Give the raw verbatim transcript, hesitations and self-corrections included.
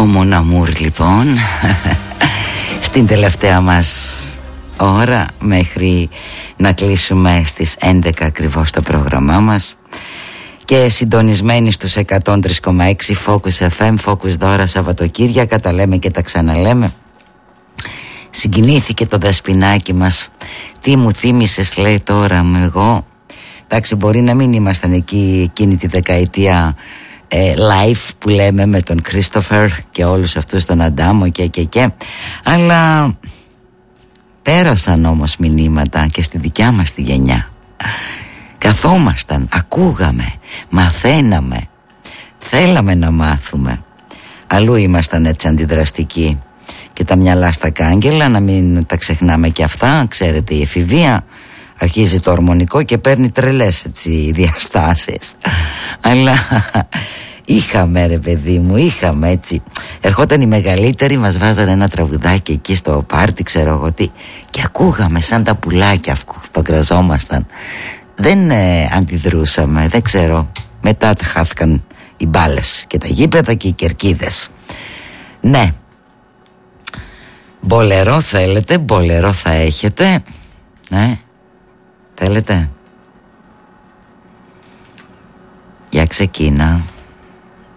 Mon Amour λοιπόν στην τελευταία μας ώρα μέχρι να κλείσουμε στις έντεκα ακριβώς το πρόγραμμά μας και συντονισμένοι στους εκατόν τρία κόμμα έξι Focus εφ εμ, Focus Δώρα Σαββατοκύριακα, τα λέμε και τα ξαναλέμε. Συγκινήθηκε το δεσποινάκι μας. Τι μου θύμισες, λέει τώρα μου, εγώ. Εντάξει, μπορεί να μην ήμασταν εκεί εκείνη τη δεκαετία ε, live που λέμε με τον Christopher και όλους αυτούς, τον Αντάμο και και και, αλλά πέρασαν όμως μηνύματα και στη δικιά μας τη γενιά. Καθόμασταν, ακούγαμε, μαθαίναμε, θέλαμε να μάθουμε. Αλλού ήμασταν έτσι αντιδραστικοί και τα μυαλά στα κάγκελα, να μην τα ξεχνάμε και αυτά. Ξέρετε, η εφηβεία αρχίζει το ορμονικό και παίρνει τρελές έτσι διαστάσεις. Αλλά είχαμε, ρε παιδί μου, είχαμε έτσι. Ερχόταν οι μεγαλύτεροι, μας βάζανε ένα τραγουδάκι εκεί στο πάρτι, ξέρω εγώ τι, και ακούγαμε σαν τα πουλάκια, φαγκραζόμασταν. Δεν ε, αντιδρούσαμε, δεν ξέρω. Μετά χάθηκαν οι μπάλες και τα γήπεδα και οι κερκίδες. Ναι. Μπολερό θέλετε, μπολερό θα έχετε. Ναι. Θέλετε. Για ξεκίνα.